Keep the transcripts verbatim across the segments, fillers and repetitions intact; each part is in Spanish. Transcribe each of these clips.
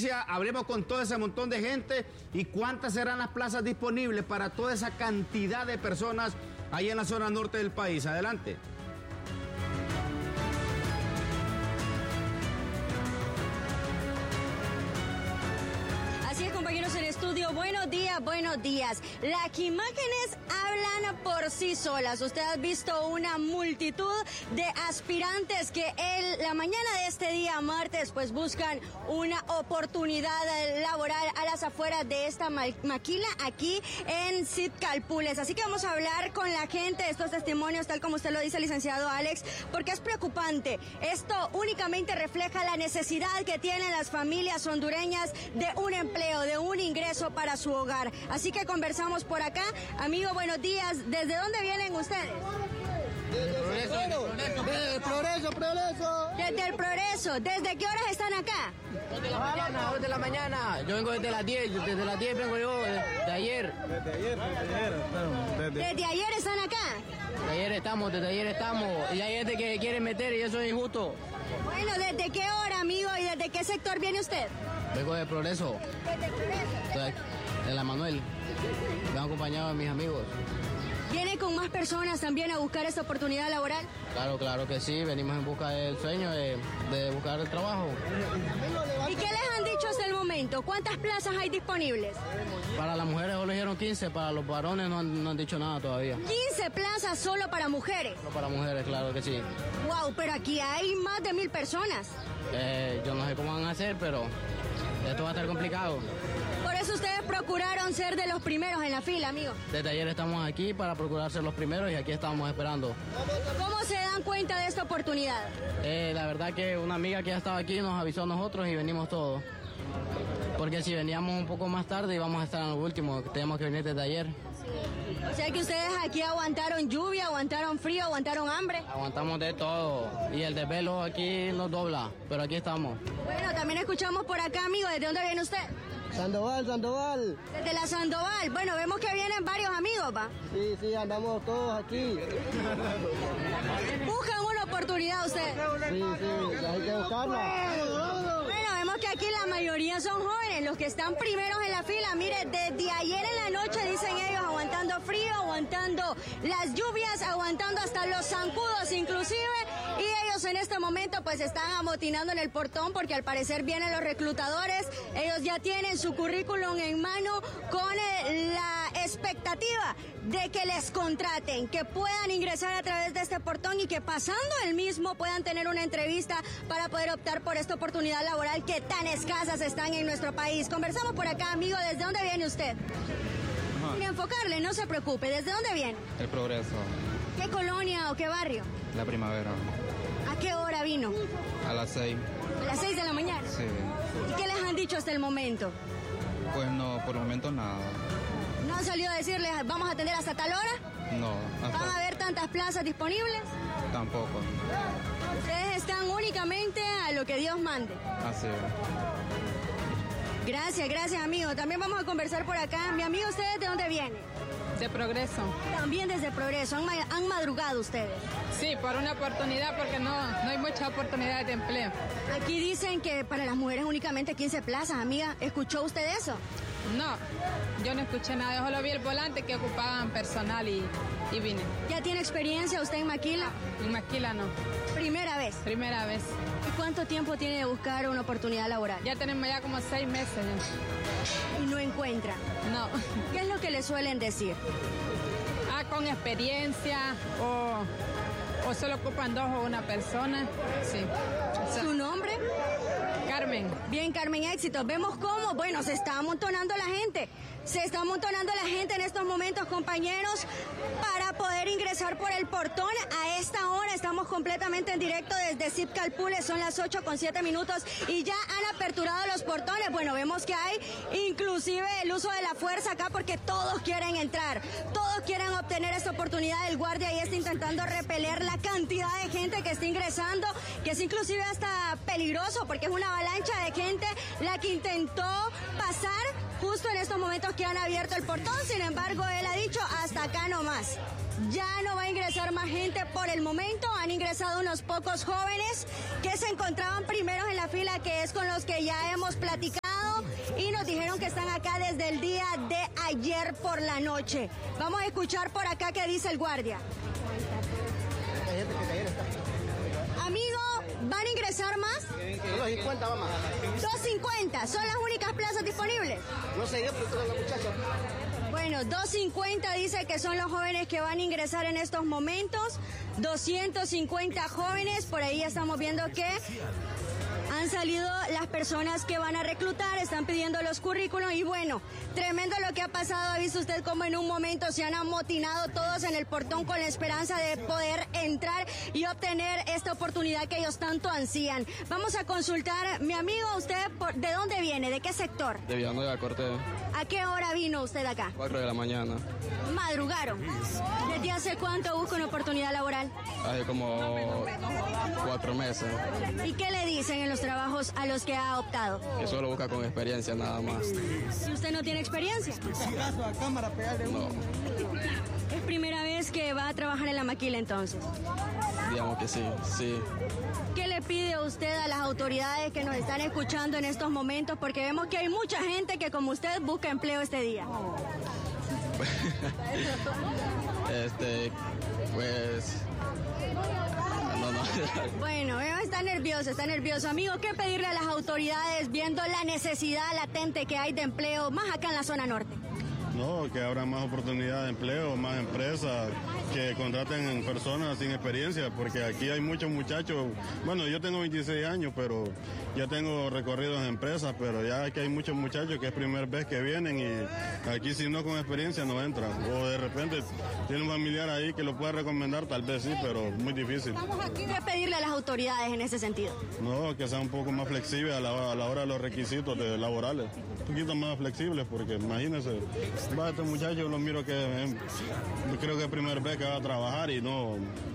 noticia, hablemos con todo ese montón de gente y cuántas serán las plazas disponibles para toda esa cantidad de personas ahí en la zona norte del país. Adelante. Así es, compañeros en estudio, buenos días, buenos días. Las imágenes hablan por sí solas. Usted ha visto una multitud de aspirantes que el, la mañana de este día martes pues buscan una oportunidad laboral a las afueras de esta maquila aquí en Zitzalpules. Así que vamos a hablar con la gente de estos testimonios, tal como usted lo dice, licenciado Alex, porque es preocupante. Esto únicamente refleja la necesidad que tienen las familias hondureñas de un empleo, de un ingreso para su hogar. Así que conversamos por acá. Amigo, buenos días. ¿Desde dónde vienen ustedes? Desde el progreso, desde el progreso, progreso. Desde el progreso. ¿Desde qué horas están acá? dos de la mañana, dos de la mañana. Yo vengo desde las diez, desde las diez vengo yo, de, de ayer. Desde ayer, desde ayer. Desde... desde ayer están acá. Desde ayer estamos, desde ayer estamos. Y hay gente que quiere meter y eso es injusto. Bueno, ¿desde qué hora, amigo? ¿Y desde qué sector viene usted? Vengo de Progreso. ¿Desde el Progreso? De la Manuel. Vengo acompañado de mis amigos. ¿Viene con más personas también a buscar esta oportunidad laboral? Claro, claro que sí. Venimos en busca del sueño de, de buscar el trabajo. ¿Y qué les han dicho hasta el momento? ¿Cuántas plazas hay disponibles? Para las mujeres solo dijeron quince, para los varones no han, no han dicho nada todavía. quince plazas solo para mujeres. Solo para mujeres, claro que sí. Wow, pero aquí hay más de mil personas. Eh, yo no sé cómo van a hacer, pero esto va a estar complicado. Por eso ustedes procuraron ser de los primeros en la fila, amigo. Desde ayer estamos aquí para procurar ser los primeros y aquí estamos esperando. ¿Cómo se dan cuenta de esta oportunidad? Eh, la verdad que una amiga que ya estaba aquí nos avisó a nosotros y venimos todos. Porque si veníamos un poco más tarde íbamos a estar en lo último, teníamos que venir desde ayer. O sea que ustedes aquí aguantaron lluvia, aguantaron frío, aguantaron hambre. Aguantamos de todo y el desvelo aquí nos dobla, pero aquí estamos. Bueno, también escuchamos por acá, amigo. ¿Desde dónde viene usted? Sandoval, Sandoval. Desde la Sandoval. Bueno, vemos que vienen varios amigos, ¿va? Sí, sí, andamos todos aquí. ¿Buscan una oportunidad ustedes? Sí, sí, hay que buscarla. Bueno, vemos que aquí la mayoría son jóvenes, los que están primeros en la fila. Mire, desde ayer en la noche, dicen ellos, aguantando frío, aguantando las lluvias, aguantando hasta los zancudos inclusive. Y ellos en este momento pues están amotinando en el portón porque al parecer vienen los reclutadores. Ellos ya tienen su currículum en mano con eh, la expectativa de que les contraten, que puedan ingresar a través de este portón y que pasando el mismo puedan tener una entrevista para poder optar por esta oportunidad laboral que tan escasas están en nuestro país. Conversamos por acá, amigo. ¿Desde dónde viene usted? Ajá. Sin enfocarle, no se preocupe. ¿Desde dónde viene? El Progreso. ¿Qué colonia o qué barrio? La Primavera. ¿A qué hora vino? A las seis. ¿A las seis de la mañana? Sí. ¿Y qué les han dicho hasta el momento? Pues no, por el momento nada. ¿No han salido a decirles vamos a atender hasta tal hora? No. Hasta... ¿Van a haber tantas plazas disponibles? Tampoco. Ustedes están únicamente a lo que Dios mande. Así es. Gracias, gracias, amigo. También vamos a conversar por acá. Mi amigo, ¿ustedes de dónde vienen? De Progreso. También desde Progreso. ¿Han, ma- han madrugado ustedes? Sí, por una oportunidad, porque no, no hay muchas oportunidades de empleo. Aquí dicen que para las mujeres únicamente quince plazas, amiga. ¿Escuchó usted eso? No, yo no escuché nada. Yo solo vi el volante que ocupaban personal y, y vine. ¿Ya tiene experiencia usted en Maquila? En Maquila no. ¿Primera vez? Primera vez. ¿Y cuánto tiempo tiene de buscar una oportunidad laboral? Ya tenemos ya como seis meses. ¿Y no encuentra? No. ¿Qué es lo que le suelen decir? Ah, con experiencia o, o solo ocupan dos o una persona. Sí. O sea, ¿Su nombre? Carmen. Bien, Carmen, éxito. Vemos cómo, bueno, se está amontonando la gente. Se está amontonando la gente en estos momentos, compañeros, para poder ingresar por el portón. A esta hora estamos completamente en directo desde Zitzalpules, son las ocho con siete minutos y ya han aperturado los portones. Bueno, vemos que hay inclusive el uso de la fuerza acá porque todos quieren entrar, todos quieren obtener esta oportunidad. El guardia ahí está intentando repeler la cantidad de gente que está ingresando, que es inclusive hasta peligroso porque es una avalancha de gente la que intentó pasar justo en estos momentos que han abierto el portón. Sin embargo, él ha dicho hasta acá nomás. Ya no va a ingresar más gente por el momento. Han ingresado unos pocos jóvenes que se encontraban primeros en la fila, que es con los que ya hemos platicado. que están acá desde el día de ayer por la noche. Vamos a escuchar por acá qué dice el guardia. Amigo, ¿van a ingresar más? dos cincuenta, mamá. dos cincuenta, ¿son las únicas plazas disponibles? No sé, yo pregunto a la muchacha. Bueno, dos cincuenta dice que son los jóvenes que van a ingresar en estos momentos. doscientos cincuenta jóvenes, por ahí estamos viendo que han salido las personas que van a reclutar, están pidiendo los currículos y bueno, tremendo lo que ha pasado. Ha visto usted cómo en un momento se han amotinado todos en el portón con la esperanza de poder entrar y obtener esta oportunidad que ellos tanto ansían. Vamos a consultar, mi amigo, ¿usted por, de dónde viene? ¿De qué sector? De Villanueva, Cortés. ¿A qué hora vino usted acá? cuatro de la mañana. Madrugaron. ¿Desde hace cuánto busca una oportunidad laboral? Hace como cuatro meses. ¿Y qué le dicen en los trabajos a los que ha optado? Que solo busca con experiencia nada más. ¿Y usted no tiene experiencia? No, ¿Es primera vez que va a trabajar en la maquila entonces? digamos que sí, sí. ¿Qué le pide usted a las autoridades que nos están escuchando en estos momentos? Porque vemos que hay mucha gente que como usted busca empleo este día. Este, pues... No, no. Bueno, veo, está nervioso, está nervioso. Amigo, ¿qué pedirle a las autoridades viendo la necesidad latente que hay de empleo más acá en la zona norte? No, que habrá más oportunidades de empleo, más empresas, que contraten personas sin experiencia, porque aquí hay muchos muchachos, bueno, yo tengo veintiséis años, pero ya tengo recorridos en empresas, pero ya aquí hay muchos muchachos que es primera vez que vienen y aquí si no con experiencia no entran, o de repente tiene un familiar ahí que lo puede recomendar, tal vez sí, pero muy difícil. Estamos aquí de pedirle a las autoridades en ese sentido. No, que sea un poco más flexible a la, a la hora de los requisitos de laborales, un poquito más flexibles, porque imagínense, va, estos muchachos los miro que eh, creo que es primera vez que va a trabajar y no,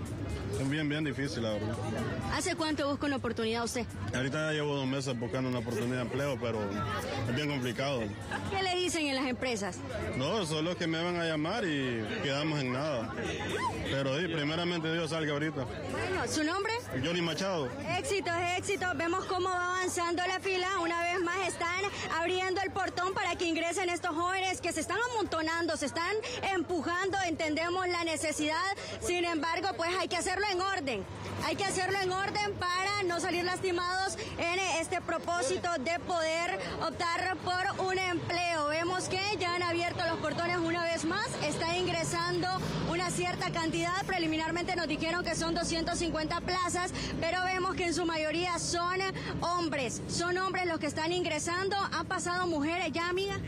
es bien, bien difícil, la verdad. ¿Hace cuánto busca una oportunidad usted? Ahorita ya llevo dos meses buscando una oportunidad de empleo, pero es bien complicado. ¿Qué le dicen en las empresas? No, solo es que me van a llamar y quedamos en nada. Pero sí, primeramente Dios salga ahorita. Bueno, ¿su nombre? Johnny Machado. Éxitos, éxitos. Vemos cómo va avanzando la fila. Una vez más están abriendo el portón para que ingresen estos jóvenes que se están amontonando, se están empujando. Entendemos la necesidad. Sin embargo, pues hay que hacerlo en orden. Hay que hacerlo en orden para no salir lastimados en este propósito de poder optar por un empleo. Vemos que ya han abierto los portones una vez más. Está ingresando una cierta cantidad. Preliminarmente nos dijeron que son doscientas cincuenta plazas, pero vemos que en su mayoría son hombres. Son hombres los que están ingresando. ¿Han pasado mujeres ya, amiga?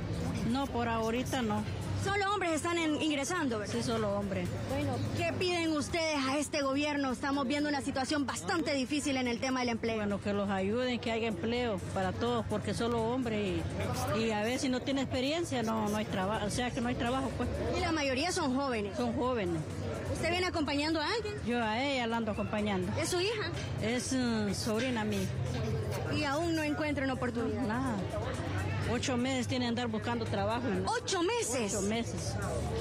No, por ahorita no. Solo hombres están en, ingresando, ¿verdad? Sí, solo hombres. Bueno, ¿qué piden ustedes a este gobierno? Estamos viendo una situación bastante difícil en el tema del empleo. Bueno, que los ayuden, que haya empleo para todos, porque solo hombres y, y a veces si no tiene experiencia no, no hay trabajo, o sea que no hay trabajo, pues. Y la mayoría son jóvenes. Son jóvenes. ¿Usted viene acompañando a alguien? Yo a ella la ando acompañando. ¿Es su hija? Es uh, sobrina mía. Y aún no encuentra una oportunidad. Nada. Ocho meses tiene que andar buscando trabajo. ¿No? ¿Ocho meses? Ocho meses.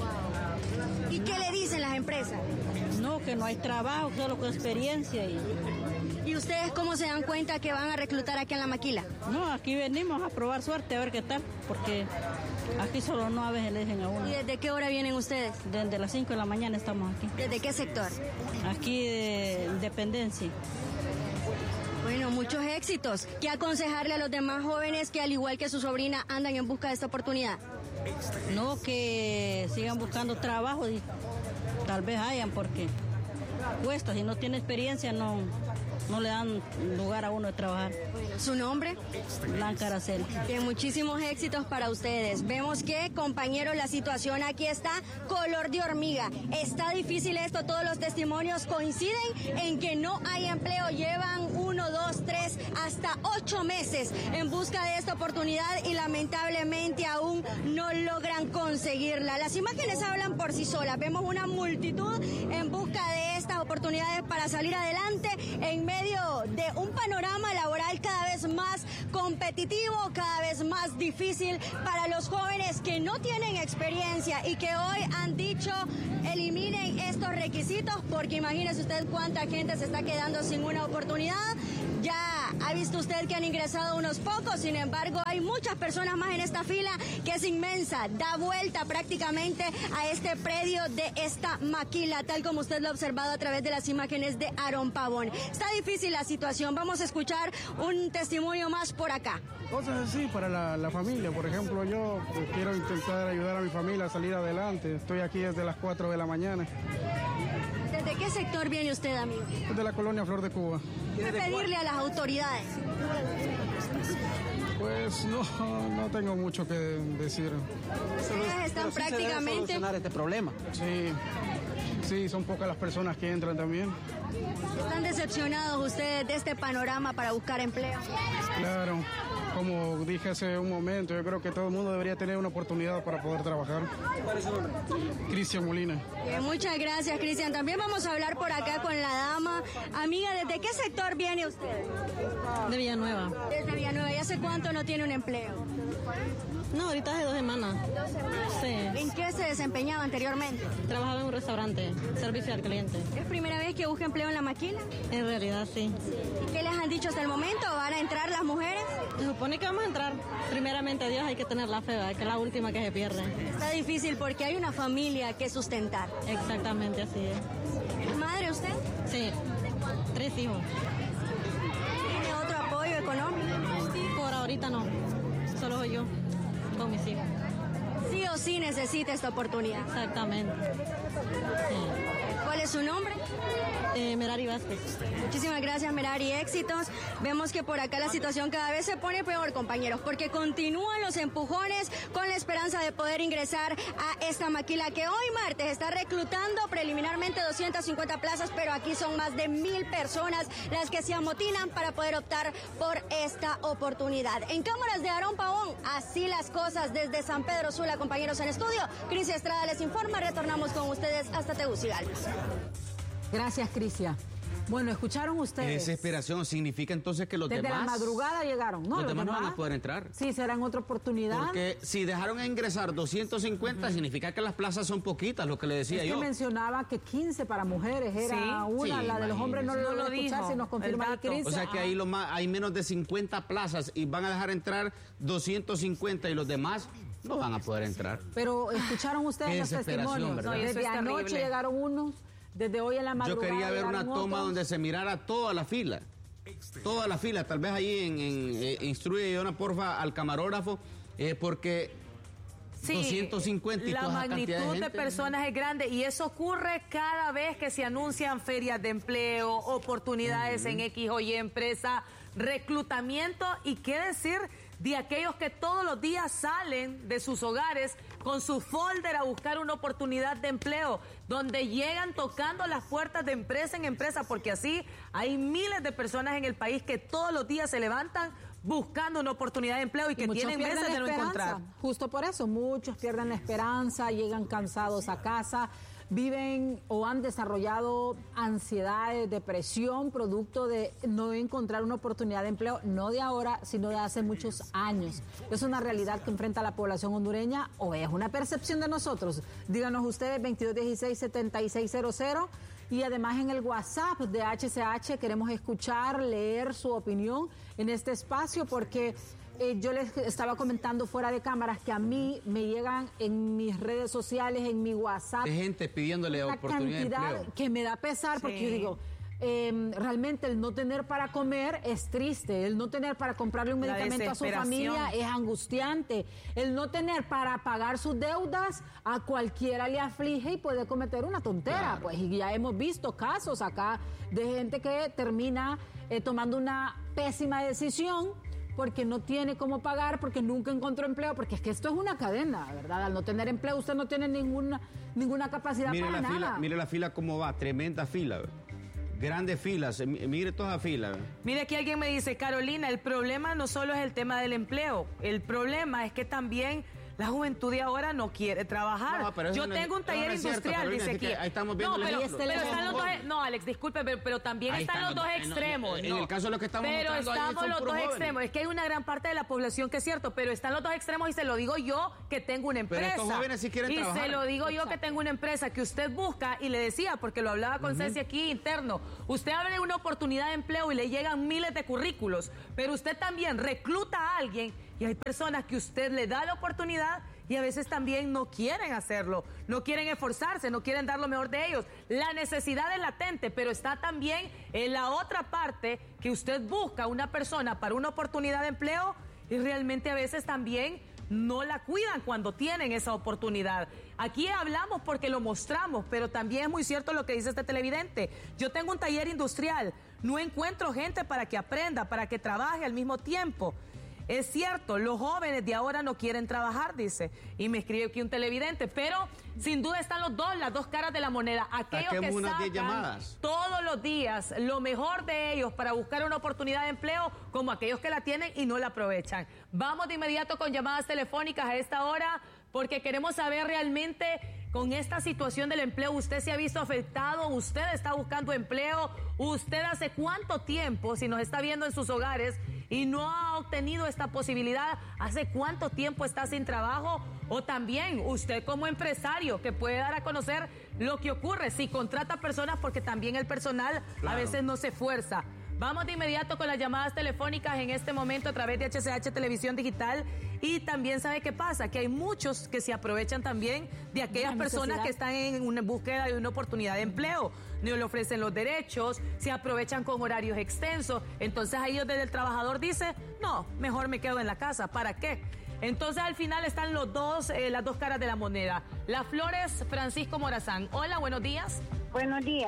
¿Y qué le dicen las empresas? No, que no hay trabajo, solo con experiencia. Y... ¿Y ustedes cómo se dan cuenta que van a reclutar aquí en la maquila? No, aquí venimos a probar suerte, a ver qué tal, porque aquí solo no a veces le dicen a uno. ¿Y desde qué hora vienen ustedes? Desde las cinco de la mañana estamos aquí. ¿Desde qué sector? Aquí de Independencia. Bueno, muchos éxitos. ¿Qué aconsejarle a los demás jóvenes que al igual que su sobrina andan en busca de esta oportunidad? No, que sigan buscando trabajo y tal vez hayan, porque cuesta, si no tiene experiencia no, no le dan lugar a uno de trabajar. Bueno, ¿su nombre? Blanca Araceli. Bien, muchísimos éxitos para ustedes. Vemos que, compañeros, la situación aquí está color de hormiga. Está difícil esto, todos los testimonios coinciden en que no hay empleo. Llevan uno, dos, tres, hasta ocho meses en busca de esta oportunidad y lamentablemente aún no logran conseguirla. Las imágenes hablan por sí solas. Vemos una multitud en busca de estas oportunidades para salir adelante en medio de un panorama laboral cada vez más competitivo, cada vez más difícil para los jóvenes que no tienen experiencia y que hoy han dicho eliminen estos requisitos porque imagínese usted cuánta gente se está quedando sin una oportunidad. Ya Ha visto usted que han ingresado unos pocos, sin embargo hay muchas personas más en esta fila que es inmensa, da vuelta prácticamente a este predio de esta maquila, tal como usted lo ha observado a través de las imágenes de Aarón Pavón. Está difícil la situación, vamos a escuchar un testimonio más por acá. Cosas así para la, la familia, por ejemplo, yo pues, quiero intentar ayudar a mi familia a salir adelante, estoy aquí desde las cuatro de la mañana. ¿Desde qué sector viene usted, amigo? Desde la colonia Flor de Cuba. ¿Qué pedirle a las autoridades? Pues no, no tengo mucho que decir. Ustedes están sí prácticamente... se debe solucionar este problema. Sí, sí, son pocas las personas que entran también. ¿Están decepcionados ustedes de este panorama para buscar empleo? Claro, como dije hace un momento, yo creo que todo el mundo debería tener una oportunidad para poder trabajar. Cristian Molina. Bien, muchas gracias, Cristian. También vamos a hablar por acá con la dama. Amiga, ¿desde qué sector viene usted? De Villanueva. Desde Villanueva. ¿Y hace cuánto no tiene un empleo? No, ahorita hace dos semanas. Dos semanas. Sí. ¿En qué se desempeñaba anteriormente? Trabajaba en un restaurante, servicio al cliente. ¿Es primera vez que busca empleo en la maquila? En realidad, sí. ¿Y qué les han dicho hasta el momento? ¿Van a entrar las mujeres? Se supone que vamos a entrar. Primeramente, Dios, hay que tener la fe, ¿verdad? Que es la última que se pierde. Está difícil porque hay una familia que sustentar. Exactamente, así es. ¿Es madre usted? Sí. Tres hijos. ¿Tiene otro apoyo económico? Por ahorita no. Solo soy yo con mis hijos. Sí o sí necesita esta oportunidad. Exactamente. Sí. ¿Cuál es su nombre? Eh, Merari Vázquez. Muchísimas gracias, Merari. Éxitos. Vemos que por acá la situación cada vez se pone peor, compañeros, porque continúan los empujones con la esperanza de poder ingresar a esta maquila que hoy martes está reclutando preliminarmente doscientas cincuenta plazas, pero aquí son más de mil personas las que se amotinan para poder optar por esta oportunidad. En cámaras de Aarón Pavón, así las cosas desde San Pedro Sula, compañeros en estudio. Cris Estrada les informa. Retornamos con ustedes hasta Tegucigalpa. Gracias, Crisia. Bueno, escucharon ustedes. Desesperación significa entonces que los Desde demás... Desde la madrugada llegaron. No, los, los demás, demás no van a poder entrar. Sí, será en otra oportunidad. Porque si dejaron a ingresar doscientos cincuenta, uh-huh. significa que las plazas son poquitas, lo que le decía es yo. que mencionaba que quince para mujeres era sí, una, sí, la de los hombres no, no lo logró escuchar, si nos confirma ahí Crisia. O sea que ahí lo más, hay menos de cincuenta plazas y van a dejar entrar doscientos cincuenta y los demás... no van a poder entrar. Pero escucharon ustedes los testimonios. No, desde anoche llegaron unos, desde hoy en la madrugada. Yo quería ver una toma otros. donde se mirara toda la fila. Toda la fila. Tal vez ahí en, en eh, instruye una porfa al camarógrafo, eh, porque sí, doscientos cincuenta y la toda magnitud de, de, de personas es grande y eso ocurre cada vez que se anuncian ferias de empleo, oportunidades uh-huh. en X o Y empresa, reclutamiento y qué decir de aquellos que todos los días salen de sus hogares con su folder a buscar una oportunidad de empleo, donde llegan tocando las puertas de empresa en empresa, porque así hay miles de personas en el país que todos los días se levantan buscando una oportunidad de empleo y que y tienen meses de no encontrar. Justo por eso, muchos pierden la esperanza, llegan cansados a casa, viven o han desarrollado ansiedades, depresión, producto de no encontrar una oportunidad de empleo, no de ahora, sino de hace muchos años. ¿Es una realidad que enfrenta la población hondureña o es una percepción de nosotros? Díganos ustedes, veintidós dieciséis setenta y seis cero cero. Y además en el WhatsApp de H C H queremos escuchar, leer su opinión en este espacio, porque eh, yo les estaba comentando fuera de cámaras que a mí me llegan en mis redes sociales, en mi WhatsApp, de gente pidiéndole una oportunidad de cantidad empleo que me da pesar, porque sí. yo digo, eh, realmente el no tener para comer es triste, el no tener para comprarle un La medicamento a su familia es angustiante, el no tener para pagar sus deudas a cualquiera le aflige y puede cometer una tontera, claro. Pues y ya hemos visto casos acá de gente que termina eh, tomando una pésima decisión porque no tiene cómo pagar, porque nunca encontró empleo, porque es que esto es una cadena, ¿verdad? Al no tener empleo usted no tiene ninguna, ninguna capacidad mire para la nada. Fila, mire la fila cómo va, tremenda fila, grandes filas, mire toda la fila. Mire, aquí alguien me dice, Carolina, el problema no solo es el tema del empleo, el problema es que también La juventud de ahora no quiere trabajar. No, pero yo no, tengo un taller no industrial, cierto, dice aquí. Ahí estamos viendo no, pero, pero están los dos, no, Alex, disculpe, pero, pero también ahí están, están los dos extremos. En, no, en el caso de lo que estamos Pero estamos los dos jóvenes. extremos. Es que hay una gran parte de la población que es cierto, pero están los dos extremos y se lo digo yo que tengo una empresa. Pero estos jóvenes sí quieren y trabajar. se lo digo yo que tengo una empresa que usted busca y le decía, porque lo hablaba con uh-huh. Ceci aquí interno, usted abre una oportunidad de empleo y le llegan miles de currículos, pero usted también recluta a alguien y hay personas que usted le da la oportunidad y a veces también no quieren hacerlo, no quieren esforzarse, no quieren dar lo mejor de ellos. La necesidad es latente, pero está también en la otra parte que usted busca una persona para una oportunidad de empleo y realmente a veces también no la cuidan cuando tienen esa oportunidad. Aquí hablamos porque lo mostramos, pero también es muy cierto lo que dice este televidente. Yo tengo un taller industrial, no encuentro gente para que aprenda, para que trabaje al mismo tiempo. Es cierto, los jóvenes de ahora no quieren trabajar, dice, y me escribe aquí un televidente, pero sin duda están los dos, las dos caras de la moneda. Aquellos que sacan todos los días lo mejor de ellos para buscar una oportunidad de empleo, como aquellos que la tienen y no la aprovechan. Vamos de inmediato con llamadas telefónicas a esta hora, porque queremos saber realmente con esta situación del empleo, ¿usted se ha visto afectado? ¿Usted está buscando empleo? ¿Usted hace cuánto tiempo, si nos está viendo en sus hogares y no ha obtenido esta posibilidad, hace cuánto tiempo está sin trabajo? O también usted como empresario que puede dar a conocer lo que ocurre si contrata personas, porque también el personal claro. a veces no se esfuerza. Vamos de inmediato con las llamadas telefónicas en este momento a través de H C H Televisión Digital. Y también sabe qué pasa, que hay muchos que se aprovechan también de aquellas personas que están en una búsqueda de una oportunidad de empleo. No le ofrecen los derechos, se aprovechan con horarios extensos. Entonces ahí donde el trabajador dice, no, mejor me quedo en la casa, ¿para qué? Entonces al final están los dos, eh, las dos caras de la moneda. Las Flores, Francisco Morazán. Hola, buenos días. Buenos días.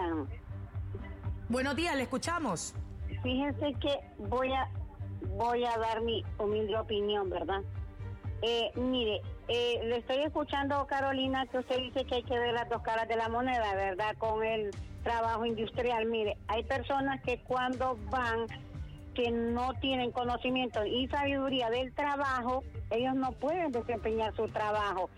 Buenos días, le escuchamos. Fíjense que voy a voy a dar mi humilde opinión, ¿verdad? Eh, mire, eh, le estoy escuchando, Carolina, que usted dice que hay que ver las dos caras de la moneda, ¿verdad? Con el trabajo industrial. Mire, hay personas que cuando van, que no tienen conocimiento y sabiduría del trabajo, ellos no pueden desempeñar su trabajo.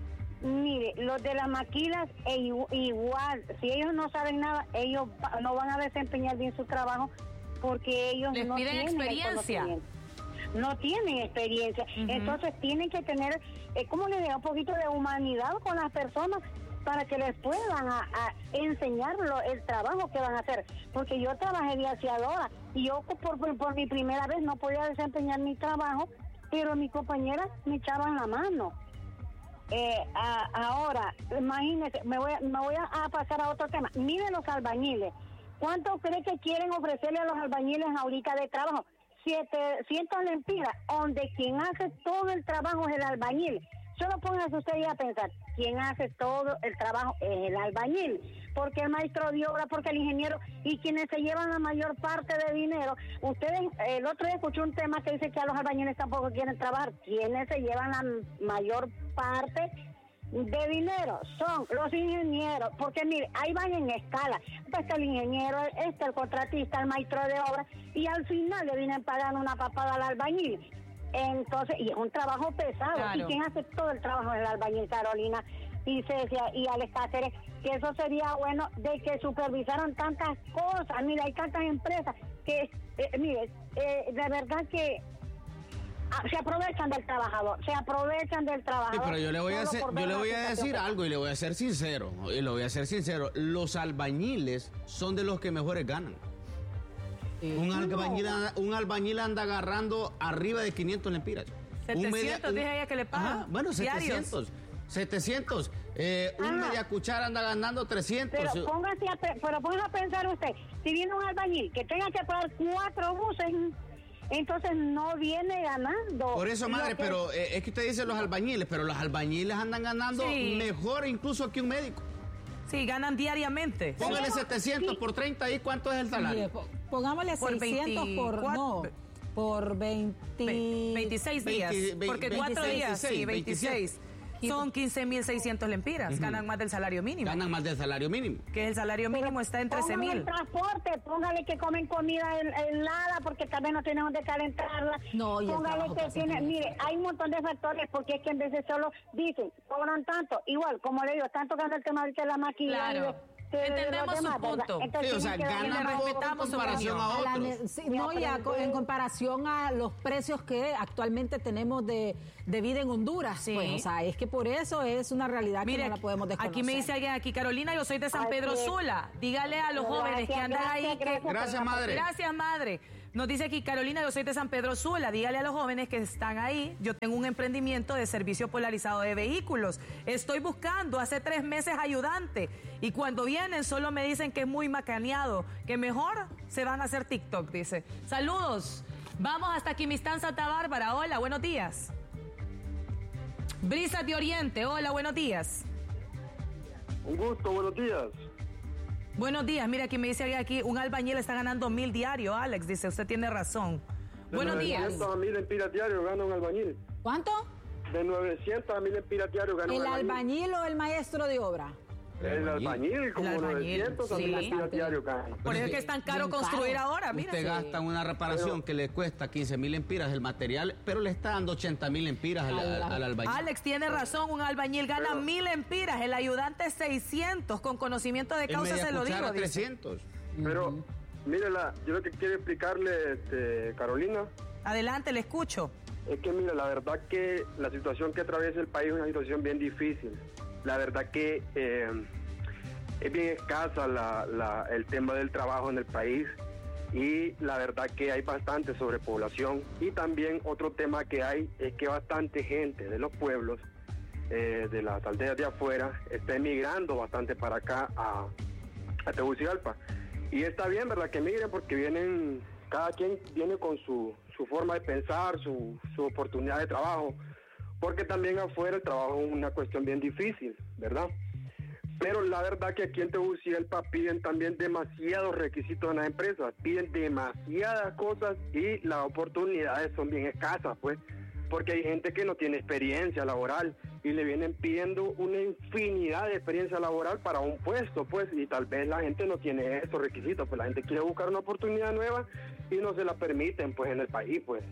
Mire, los de las maquilas, e igual, si ellos no saben nada, ellos no van a desempeñar bien su trabajo, porque ellos les no piden tienen experiencia. No tienen experiencia. Uh-huh. Entonces tienen que tener, eh, ¿cómo le digo? Un poquito de humanidad con las personas para que les puedan a, a enseñar lo, el trabajo que van a hacer. Porque yo trabajé de aseadora y yo por, por, por mi primera vez no podía desempeñar mi trabajo, pero mis compañeras me echaban la mano. Eh, a, ahora, imagínense, me voy, a, me voy a, a pasar a otro tema. Miren los albañiles. ¿Cuánto cree que quieren ofrecerle a los albañiles ahorita de trabajo? setecientos lempiras, donde quien hace todo el trabajo es el albañil. Solo póngase usted a pensar, quien hace todo el trabajo es el albañil, porque el maestro de obra, porque el ingeniero, y quienes se llevan la mayor parte de dinero. Ustedes, el otro día escuché un tema que dice que a los albañiles tampoco quieren trabajar. Quienes se llevan la mayor parte de dinero son los ingenieros, porque mire, ahí van en escala, pues está el ingeniero, está el contratista, el maestro de obra, y al final le vienen pagando una papada al albañil. Entonces, y es un trabajo pesado, claro. Y quien hace todo el trabajo es el albañil, Carolina y Cecia y Alex Cáceres, que eso sería bueno de que supervisaran tantas cosas. Mira, hay tantas empresas que, eh, mire, eh, de verdad que se aprovechan del trabajador, se aprovechan del trabajador. Sí, pero yo le voy a, hacer, yo le voy a decir algo y le voy a ser sincero, y le voy a ser sincero, los albañiles son de los que mejores ganan. Sí. Un, albañil anda, un albañil anda agarrando arriba de quinientos lempiras. setecientos, un media, un, dije ella que le pagan. Ajá, bueno, setecientos. setecientos. Eh, un media cuchara anda ganando trescientos. Pero póngase a, pero póngase a pensar usted, si viene un albañil que tenga que pagar cuatro buses, entonces no viene ganando. Por eso, madre, que... pero eh, es que usted dice los albañiles, pero los albañiles andan ganando sí. mejor incluso que un médico. Sí, ganan diariamente. Póngale sí, setecientos sí. por treinta y ¿cuánto es el salario? Sí, pongámosle por seiscientos por no, por veinte, veintiséis días, veinte, porque cuatro días, sí, veintiséis. son quince mil seiscientos lempiras. Uh-huh. Ganan más del salario mínimo. Ganan más del salario mínimo. Que el salario mínimo Pero está en trece mil. el transporte, póngale que comen comida helada porque también no tienen donde calentarla. No, y póngale que tiene, mire, hay un montón de factores porque es que en vez de solo dicen, cobran tanto. Igual, como le digo, están tocando el tema ahorita de la maquinaria. Claro. Entendemos su punto. Sí, o sea, ganan respetamos en comparación a otros. La, sí, no, y a, en comparación a los precios que actualmente tenemos de, de vida en Honduras. Sí. Pues, o sea, es que por eso es una realidad. Mire, que no la podemos desconocer. Aquí me dice alguien aquí, Carolina, yo soy de San Ay, Pedro sí. Sula. Dígale a los Gracias, jóvenes que andan gracias, ahí. Que... gracias, Gracias, madre. Gracias, madre. Nos dice aquí, Carolina, yo soy de San Pedro Sula. Dígale a los jóvenes que están ahí. Yo tengo un emprendimiento de servicio polarizado de vehículos. Estoy buscando hace tres meses ayudante. Y cuando vienen solo me dicen que es muy macaneado, que mejor se van a hacer TikTok, dice. Saludos. Vamos hasta Quimistán, Santa Bárbara. Hola, buenos días. Brisas de Oriente. Hola, buenos días. Un gusto, buenos días. Buenos días, mira, aquí me dice alguien aquí, un albañil está ganando mil diario, Alex, dice, usted tiene razón. De Buenos días. De novecientos a mil empiras diarios gana un albañil. ¿Cuánto? De novecientos a mil empiras diarios gana ¿El un albañil. albañil o el maestro de obra? El albañil, como El albañil, novecientos a sí. mil empiras diarios gana. Por eso es que es tan caro Bien construir caro. ahora, mira. Usted gasta en una reparación Pero- que le cuesta quince mil empiras el material, pero le está dando ochenta mil empiras al, al, al albañil. Alex tiene razón, un albañil gana Pero- mil empiras, el ayudante seiscientos, con conocimiento de En causa media se lo cuchara, digo. dice. trescientos. Pero, mírela, yo lo que quiero explicarle, este, Carolina, Adelante, le escucho. es que, mira, la verdad que la situación que atraviesa el país es una situación bien difícil. La verdad que eh, es bien escasa la, la, el tema del trabajo en el país y la verdad que hay bastante sobrepoblación. Y también otro tema que hay es que bastante gente de los pueblos, eh, de las aldeas de afuera, está emigrando bastante para acá a, a Tegucigalpa. Y está bien, ¿verdad? Que emigren porque vienen, cada quien viene con su, su forma de pensar, su, su oportunidad de trabajo, porque también afuera el trabajo es una cuestión bien difícil, ¿verdad? Pero la verdad que aquí en Tegucigalpa piden también demasiados requisitos en las empresas, piden demasiadas cosas y las oportunidades son bien escasas, pues, porque hay gente que no tiene experiencia laboral y le vienen pidiendo una infinidad de experiencia laboral para un puesto, pues, y tal vez la gente no tiene esos requisitos, pues la gente quiere buscar una oportunidad nueva y no se la permiten, pues, en el país, pues.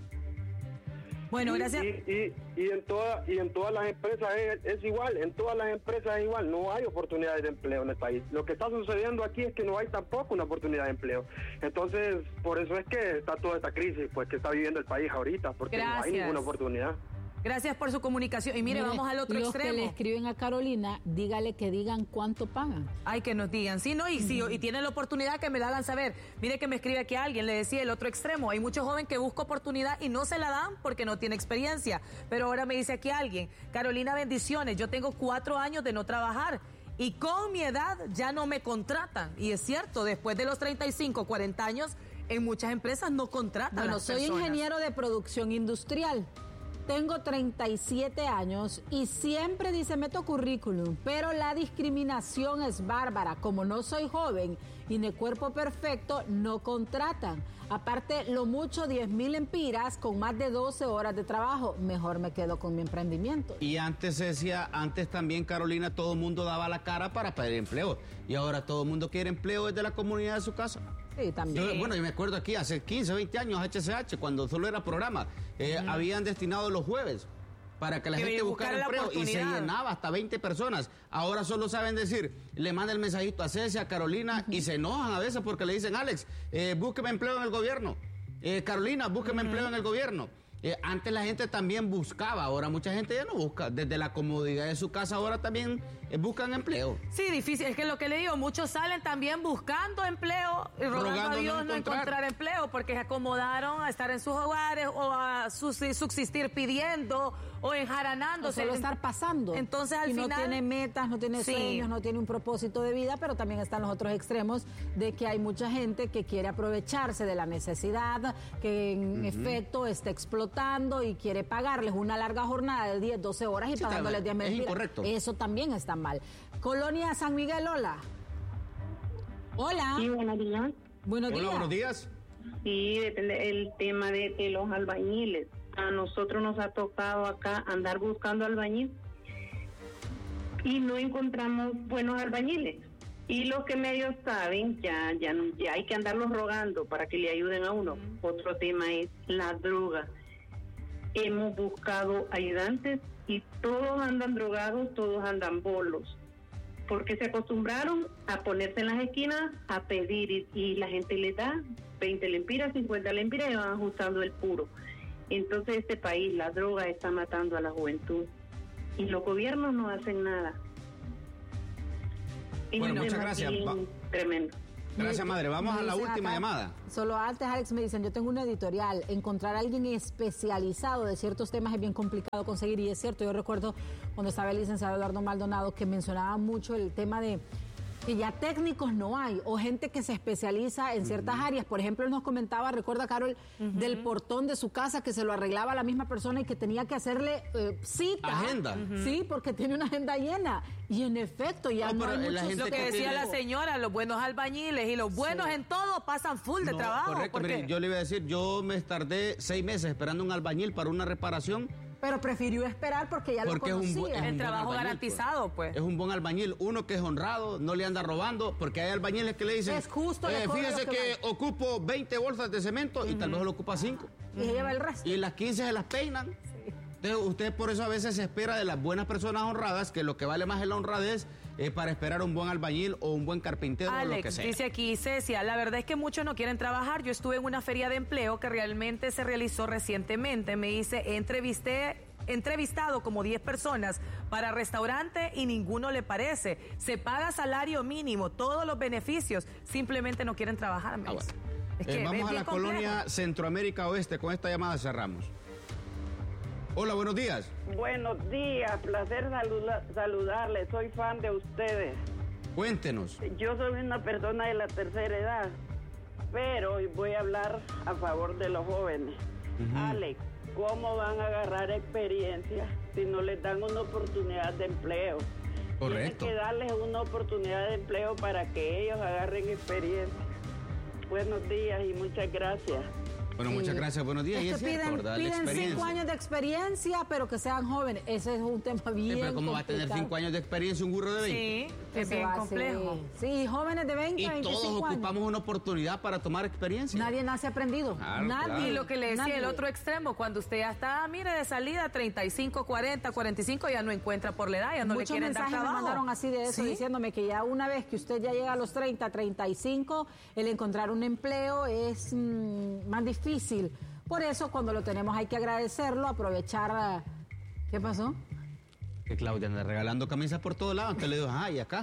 Bueno, Y- gracias. Y, y, y en toda, y en todas las empresas es, es igual, en todas las empresas es igual, no hay oportunidades de empleo en el país. Lo que está sucediendo aquí es que no hay tampoco una oportunidad de empleo. Entonces, por eso es que está toda esta crisis pues que está viviendo el país ahorita, porque no hay Gracias. ninguna oportunidad. Gracias por su comunicación. Y mire, Mire, vamos al otro los extremo. que le escriben a Carolina, dígale que digan cuánto pagan. Ay, que nos digan, sí, ¿no? Y, sí, y tienen la oportunidad que me la hagan saber. Mire que me escribe aquí alguien, le decía el otro extremo. Hay muchos jóvenes que buscan oportunidad y no se la dan porque no tiene experiencia. Pero ahora me dice aquí alguien, Carolina, bendiciones, yo tengo cuatro años de no trabajar y con mi edad ya no me contratan. Y es cierto, después de los treinta y cinco, cuarenta años, en muchas empresas no contratan a Bueno, las soy personas. ingeniero de producción industrial. Tengo treinta y siete años y siempre dice meto currículum, pero la discriminación es bárbara. Como no soy joven y de cuerpo perfecto, no contratan. Aparte, lo mucho diez mil empiras con más de doce horas de trabajo. Mejor me quedo con mi emprendimiento. Y antes se decía, antes también, Carolina, todo el mundo daba la cara para pedir empleo. Y ahora todo el mundo quiere empleo desde la comunidad de su casa. Sí, también. Yo, bueno, yo me acuerdo aquí hace quince, veinte años, H C H, cuando solo era programa, eh, uh-huh. habían destinado los jueves para que la que gente buscara empleo y se llenaba hasta veinte personas. Ahora solo saben decir, le manda el mensajito a Ceci, a Carolina, uh-huh. y se enojan a veces porque le dicen, Alex, eh, búsqueme empleo en el gobierno. Eh, Carolina, búsqueme uh-huh. empleo en el gobierno. Eh, antes la gente también buscaba, ahora mucha gente ya no busca. Desde la comodidad de su casa ahora también eh, buscan empleo. Sí, difícil. Es que lo que le digo, muchos salen también buscando empleo y rogando, rogando a Dios no encontrar. no encontrar empleo porque se acomodaron a estar en sus hogares o a subsistir pidiendo o enjaranándose. O solo estar pasando. Entonces al y final... no tiene metas, no tiene sí. sueños, no tiene un propósito de vida, pero también están los otros extremos de que hay mucha gente que quiere aprovecharse de la necesidad, que en uh-huh. efecto está explotando y quiere pagarles una larga jornada de diez, doce horas y sí, pagándoles diez mil. Es incorrecto. Eso también está mal. Colonia San Miguel, hola. Hola. Sí, buenos días. Buenos hola, días. buenos días. Sí, depende el tema de, de los albañiles. A nosotros nos ha tocado acá andar buscando albañil y no encontramos buenos albañiles. Y los que medios saben, ya, ya, ya hay que andarlos rogando para que le ayuden a uno. Otro tema es la droga. Hemos buscado ayudantes y todos andan drogados, todos andan bolos, porque se acostumbraron a ponerse en las esquinas a pedir y, y la gente les da veinte lempiras, cincuenta lempiras y van ajustando el puro. Entonces este país, la droga está matando a la juventud y los gobiernos no hacen nada. Y bueno, muchas gracias. Tremendo. Gracias, madre. Vamos a la última acá, llamada. Solo antes, Alex, me dicen, yo tengo una editorial. Encontrar a alguien especializado de ciertos temas es bien complicado conseguir. Y es cierto, yo recuerdo cuando estaba el licenciado Eduardo Maldonado que mencionaba mucho el tema de que ya técnicos no hay, o gente que se especializa en ciertas uh-huh. áreas. Por ejemplo, él nos comentaba, recuerda, Carol, uh-huh. del portón de su casa que se lo arreglaba la misma persona y que tenía que hacerle eh, cita. Agenda. Uh-huh. Sí, porque tiene una agenda llena. Y en efecto, ya no, no hay muchos... Lo que, que decía tiene... la señora, los buenos albañiles y los buenos sí. en todo pasan full de no, trabajo. Correcto, porque... mire, yo le iba a decir, yo me tardé seis meses esperando un albañil para una reparación. Pero prefirió esperar porque ya porque lo conocía. Es un, es el un trabajo albañil, garantizado, pues. Es un buen albañil, uno que es honrado, no le anda robando, porque hay albañiles que le dicen, es justo, eh, fíjese que, que ocupo veinte bolsas de cemento uh-huh. y tal vez lo ocupa cinco. Y uh-huh. lleva el resto. Y las quince se las peinan. Sí. Entonces, usted por eso a veces se espera de las buenas personas honradas, que lo que vale más es la honradez, eh, para esperar un buen albañil o un buen carpintero Alex, o lo que sea. Dice aquí Cecia, la verdad es que muchos no quieren trabajar. Yo estuve en una feria de empleo que realmente se realizó recientemente. Me dice, entrevisté... entrevistado como diez personas para restaurante y ninguno le parece. Se paga salario mínimo, todos los beneficios, simplemente no quieren trabajar. Ah, bueno. es eh, que vamos a la complejo. colonia Centroamérica Oeste, con esta llamada cerramos. Hola, buenos días. Buenos días, placer saluda, saludarles, soy fan de ustedes. Cuéntenos. Yo soy una persona de la tercera edad, pero voy a hablar a favor de los jóvenes. Uh-huh. Alex, ¿cómo van a agarrar experiencia si no les dan una oportunidad de empleo? Correcto. Tienen que darles una oportunidad de empleo para que ellos agarren experiencia. Buenos días y muchas gracias. Bueno, muchas gracias, buenos días. Es y que es cierto, piden, ¿verdad? piden cinco años de experiencia, pero que sean jóvenes. Ese es un tema bien sí, pero ¿cómo complicado. va a tener cinco años de experiencia un burro de veinte? Sí, es bien complejo. Sí, jóvenes de veinte, y veinticinco todos ocupamos años. una oportunidad para tomar experiencia. Nadie nace aprendido. Claro, Nadie. claro. Y lo que le decía, Nadie. el otro extremo, cuando usted ya está, mire, de salida, treinta y cinco, cuarenta, cuarenta y cinco, ya no encuentra por la edad, ya no Muchos le quieren dar mensajes trabajo. me mandaron así de eso, ¿Sí? diciéndome que ya una vez que usted ya llega a los treinta, treinta y cinco, el encontrar un empleo es mmm, más difícil. Por eso, cuando lo tenemos, hay que agradecerlo, aprovechar... ¿Qué pasó? Que Claudia anda regalando camisas por todos lados. Entonces le digo, ay, acá.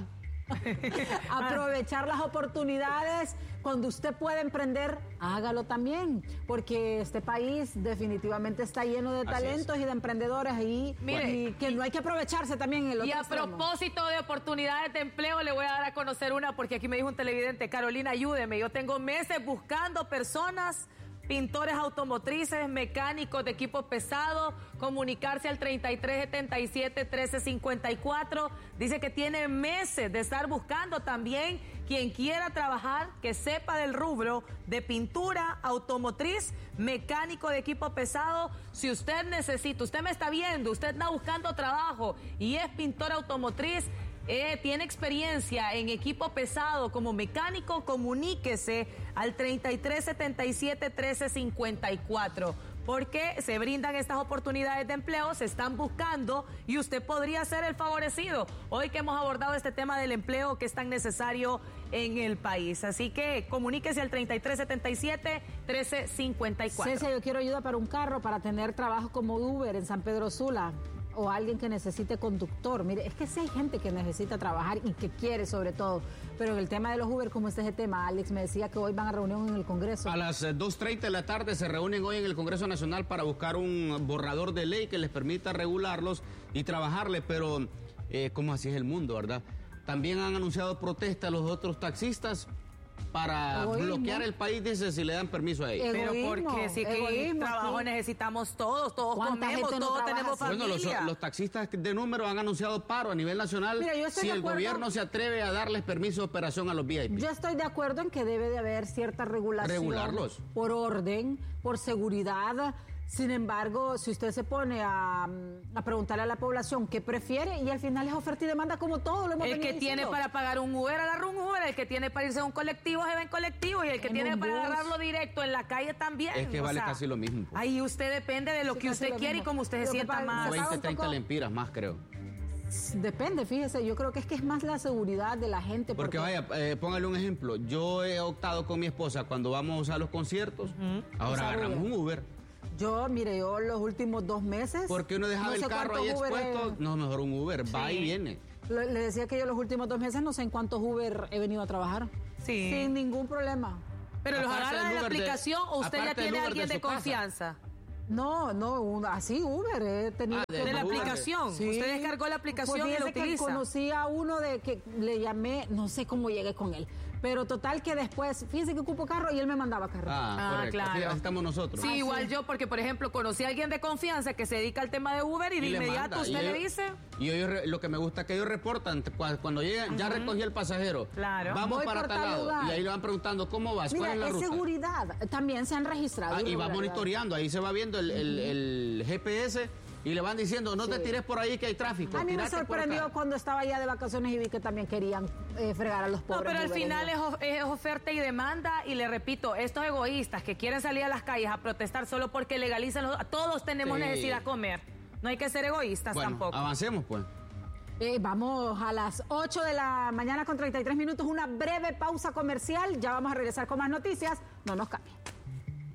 Aprovechar las oportunidades. Cuando usted puede emprender, hágalo también. Porque este país definitivamente está lleno de talentos y de emprendedores. Y, Mire, y que no hay que aprovecharse también en el otro Y a extremo. propósito de oportunidades de empleo, le voy a dar a conocer una, porque aquí me dijo un televidente, Carolina, ayúdeme. Yo tengo meses buscando personas... pintores automotrices, mecánicos de equipo pesado, comunicarse al treinta y tres setenta y siete trece cincuenta y cuatro. Dice que tiene meses de estar buscando también quien quiera trabajar, que sepa del rubro de pintura automotriz, mecánico de equipo pesado. Si usted necesita, usted me está viendo, usted está buscando trabajo y es pintor automotriz, Eh, tiene experiencia en equipo pesado como mecánico, comuníquese al treinta y tres setenta y siete trece cincuenta y cuatro, porque se brindan estas oportunidades de empleo, se están buscando y usted podría ser el favorecido hoy que hemos abordado este tema del empleo que es tan necesario en el país. Así que comuníquese al treinta y tres setenta y siete trece cincuenta y cuatro. Cecia, yo quiero ayuda para un carro, para tener trabajo como Uber en San Pedro Sula. O alguien que necesite conductor. Mire, es que sí hay gente que necesita trabajar y que quiere sobre todo. Pero en el tema de los Uber, ¿cómo está ese tema? Alex me decía que hoy van a reunión en el Congreso. A las dos treinta de la tarde se reúnen hoy en el Congreso Nacional para buscar un borrador de ley que les permita regularlos y trabajarle. Pero, eh, ¿cómo así es el mundo, verdad? También han anunciado protesta a los otros taxistas para Egoísmo. bloquear el país, dice, si le dan permiso a ellos. Pero porque si que trabajo sí. necesitamos todos, todos ¿Cuánta comemos, gente no todos trabaja tenemos así? familia. Bueno, los, los taxistas de número han anunciado paro a nivel nacional. Mira, yo estoy si de el acuerdo. gobierno se atreve a darles permiso de operación a los V I P. Yo estoy de acuerdo en que debe de haber cierta regulación. Regularlos. Por orden, por seguridad. Sin embargo, si usted se pone a, a preguntarle a la población qué prefiere, y al final es oferta y demanda como todo lo hemos El venido que tiene diciendo. para pagar un Uber, agarra un Uber. El que tiene para irse a un colectivo, se va en colectivo. Y el que En tiene un para bus. agarrarlo directo en la calle también. Es que o vale sea, casi lo mismo. pues. Ahí usted depende de lo Sí, que casi usted lo quiere y mismo. como usted se Lo que sienta pasa- más. se veinte, un treinta poco- lempiras más, creo. Depende, fíjese, yo creo que es que es más la seguridad de la gente. Porque vaya, eh, póngale un ejemplo. Yo he optado con mi esposa cuando vamos a los conciertos. Ahora Usar agarramos Uber. un Uber. Yo, mire, yo los últimos dos meses... Porque uno dejaba no el sé carro cuántos ahí Uber he- expuesto. No, mejor un Uber. Va y viene. Lo- Le decía que yo los últimos dos meses no sé en cuántos Uber he venido a trabajar. Sí. Sin ningún problema. Pero los Aparte agarra del de la Uber de- aplicación o usted ya aparte del tiene Uber alguien de de, su casa. confianza. No, no, un- así Uber he tenido. Ah, de De la Uber. aplicación. Usted descargó la aplicación Pues y la fíjese que utiliza. conocí a uno de que le llamé, no sé cómo llegué con él, pero total que después, fíjese que ocupo carro y él me mandaba carro. Ah, Ah, correcto. claro. Sí, así estamos nosotros. Sí, igual yo, porque por ejemplo, conocí a alguien de confianza que se dedica al tema de Uber y, de le inmediato manda, usted y le ellos- dice. Y ellos, re- lo que me gusta es que ellos reportan cua- cuando llegan, ya recogí el pasajero. Claro. Vamos Voy para por tal tal lado. lugar. Y ahí le van preguntando cómo vas, Mira, cuál es la es ruta. seguridad, también se han registrado. Ah, y va irregularidades. monitoreando, ahí se va viendo el, el- el G P S y le van diciendo, no te Sí. tires por ahí que hay tráfico. A mí me tírate por sorprendió acá. cuando estaba allá de vacaciones y vi que también querían eh, fregar a los pobres. No, pero al Uber. final es, of- es oferta y demanda y le repito, estos egoístas que quieren salir a las calles a protestar solo porque legalizan los... Todos tenemos Sí. necesidad de comer. No hay que ser egoístas Bueno, tampoco. avancemos pues. Eh, vamos a las ocho de la mañana con treinta y tres minutos, una breve pausa comercial. Ya vamos a regresar con más noticias. No nos cambien.